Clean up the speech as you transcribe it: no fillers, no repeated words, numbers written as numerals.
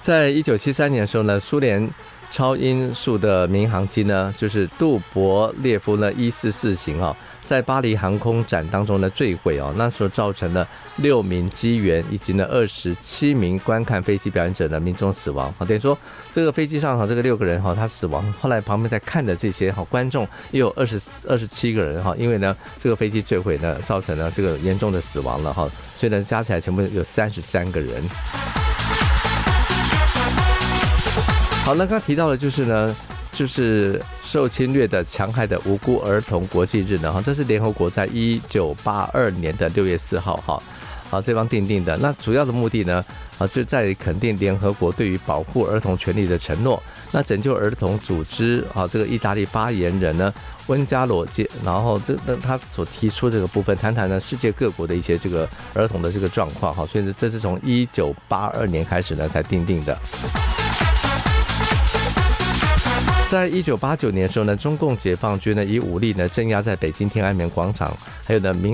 在1973年的时候呢，苏联超音速的民航机呢，就是杜博列夫呢144型在巴黎航空展当中呢坠毁那时候造成了6名机员以及呢27名观看飞机表演者的民众死亡等于说这个飞机上这个6个人他死亡，后来旁边在看的这些观众也有27个人因为呢这个飞机坠毁呢造成了这个严重的死亡了所以呢加起来全部有33个人。好，那刚刚提到的就是呢，就是受侵略的强害的无辜儿童国际日呢，这是联合国在1982年的6月4号这方订定的。那主要的目的呢，就是在肯定联合国对于保护儿童权利的承诺。那拯救儿童组织这个意大利发言人呢温加罗杰，然后他所提出这个部分，谈谈呢世界各国的一些这个儿童的这个状况所以这是从1982年开始呢才订定的。在1989年的时候呢，中共解放军呢以武力呢镇压在北京天安门广场还有呢民